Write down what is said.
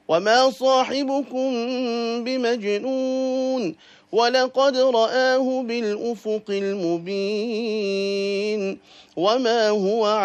وما صاحبكم بمجنون ولقد رآه بالأفق المبين وما هو